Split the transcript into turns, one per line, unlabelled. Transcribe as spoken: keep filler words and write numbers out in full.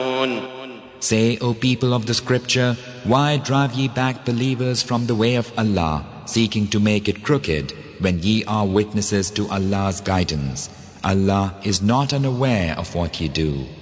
Say, O people of the scripture, why drive ye back believers from the way of Allah, seeking to make it crooked, when ye are witnesses to Allah's guidance? Allah is not unaware of what ye do.